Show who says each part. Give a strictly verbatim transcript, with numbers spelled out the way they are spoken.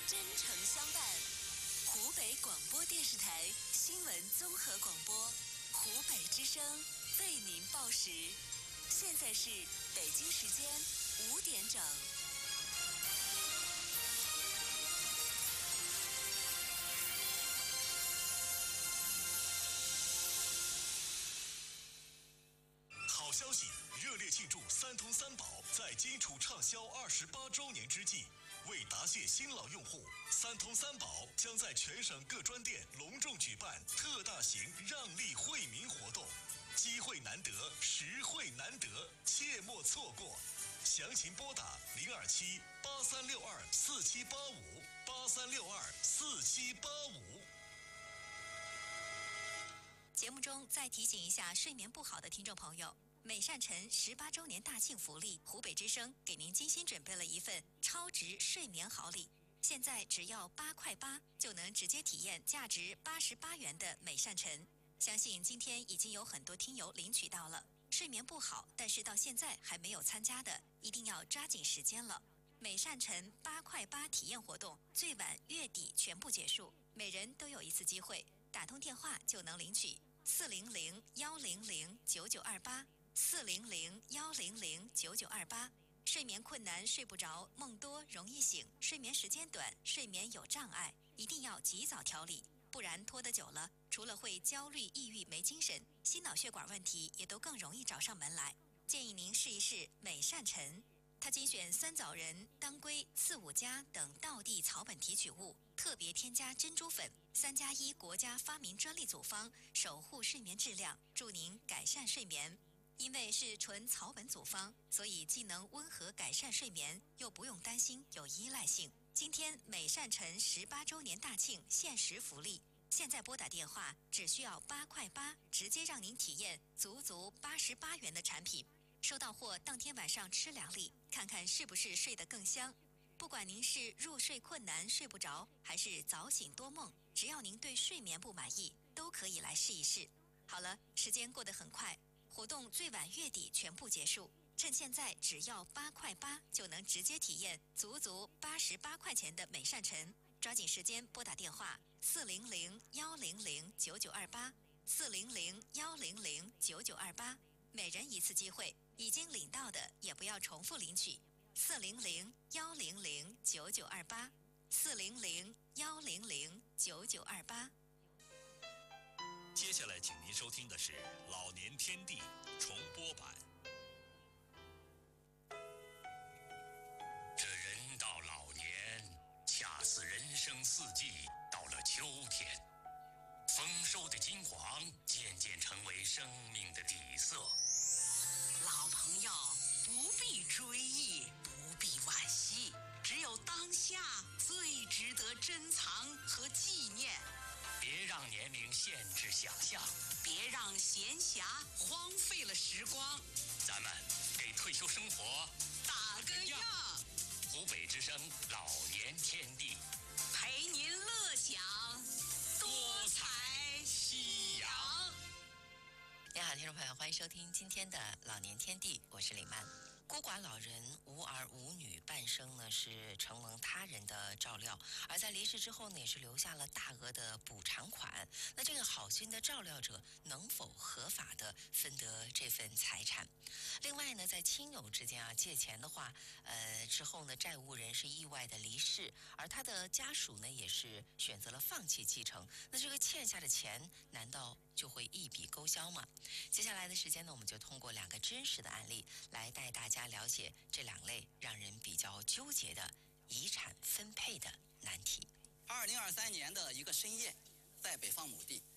Speaker 1: 真诚相伴。湖北广播电视台新闻综合广播，湖北之声为您报时。现在是北京时间五点整。
Speaker 2: 好消息！热烈庆祝三通三宝在金楚畅销二十八周年之际，为答谢新老用户，三通三宝将在全省各专店隆重举办特大型让利惠民活动，机会难得，实惠难得，切莫错过。详情拨打零二七八三六二四七八五八三六二四七八五。
Speaker 3: 节目中再提醒一下睡眠不好的听众朋友，美善晨十八周年大庆福利，湖北之声给您精心准备了一份超值睡眠好礼。现在只要八块八就能直接体验价值八十八元的美善晨。相信今天已经有很多听友领取到了。睡眠不好但是到现在还没有参加的，一定要抓紧时间了。美善晨八块八体验活动最晚月底全部结束，每人都有一次机会，打通电话就能领取。四零零幺零零九九二八，四零零幺零零九九二八。睡眠困难、睡不着、梦多、容易醒、睡眠时间短、睡眠有障碍，一定要及早调理，不然拖得久了，除了会焦虑、抑郁、没精神，心脑血管问题也都更容易找上门来。建议您试一试美善晨，它精选酸枣仁、当归、四五加等道地草本提取物，特别添加珍珠粉，三加一国家发明专利组方，守护睡眠质量，助您改善睡眠。因为是纯草本组方，所以既能温和改善睡眠，又不用担心有依赖性。今天美善晨十八周年大庆限时福利，现在拨打电话只需要八块八，直接让您体验足足八十八元的产品。收到货当天晚上吃两粒，看看是不是睡得更香。不管您是入睡困难睡不着，还是早醒多梦，只要您对睡眠不满意，都可以来试一试。好了，时间过得很快，活动最晚月底全部结束，趁现在只要八块八就能直接体验足足八十八块钱的美善晨，抓紧时间拨打电话四零零幺零零九九二八，四零零幺零零九九二八，每人一次机会，已经领到的也不要重复领取。四零零幺零零九九二八，四零零幺零零九九二八。
Speaker 2: 接下来，请您收听的是《老年天地》重播版。
Speaker 4: 这人到老年，恰似人生四季到了秋天，丰收的金黄渐渐成为生命的底色。
Speaker 5: 老朋友不必追忆，不必惋惜，只有当下最值得珍藏和纪念。
Speaker 4: 别让年龄限制想象，
Speaker 5: 别让闲暇荒废了时光。
Speaker 4: 咱们给退休生活
Speaker 5: 打个样。
Speaker 4: 湖北之声老年天地，
Speaker 5: 陪您乐享多彩夕阳。
Speaker 6: 你好，听众朋友，欢迎收听今天的老年天地，我是李曼。孤寡老人无儿无女，半生呢是承蒙他人的照料，而在离世之后呢，也是留下了大额的补偿款。那这个好心的照料者能否合法的分得这份财产？另外呢，在亲友之间啊借钱的话，呃之后呢，债务人是意外的离世，而他的家属呢也是选择了放弃继承，那这个欠下的钱难道就会一笔勾销吗？接下来的时间呢，我们就通过两个真实的案例来带大家了解这两类让人比较纠结的遗产分配的难题。
Speaker 7: 二零二三年的一个深夜，在北方某地，